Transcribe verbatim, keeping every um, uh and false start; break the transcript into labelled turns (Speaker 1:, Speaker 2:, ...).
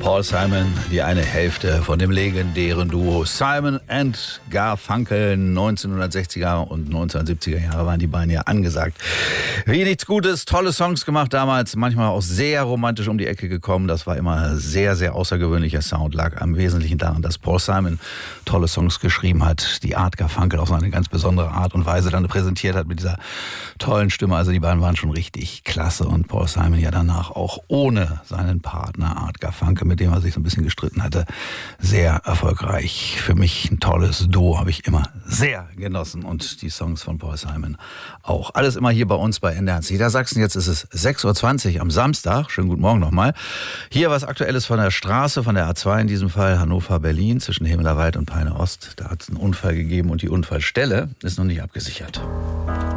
Speaker 1: Paul Simon, die eine Hälfte von dem legendären Duo Simon and Garfunkel. neunzehnhundertsechziger und neunzehnhundertsiebziger Jahre waren die beiden ja angesagt. Wie nichts Gutes, tolle Songs gemacht damals, manchmal auch sehr romantisch um die Ecke gekommen. Das war immer sehr, sehr außergewöhnlicher Sound, lag am Wesentlichen daran, dass Paul Simon tolle Songs geschrieben hat, die Art Garfunkel auf so eine ganz besondere Art und Weise dann präsentiert hat mit dieser tollen Stimme. Also die beiden waren schon richtig klasse und Paul Simon ja danach auch ohne seinen Partner Art Garfunkel, mit dem er sich so ein bisschen gestritten hatte, sehr erfolgreich. Für mich ein tolles Duo, habe ich immer sehr genossen und die Songs von Paul Simon auch. Alles immer hier bei uns bei N D R eins Niedersachsen. Jetzt ist es sechs Uhr zwanzig am Samstag. Schönen guten Morgen nochmal. Hier was Aktuelles von der Straße, von der A zwei in diesem Fall, Hannover-Berlin, zwischen Hemelerwald und Peine Ost. Da hat es einen Unfall gegeben und die Unfallstelle ist noch nicht abgesichert.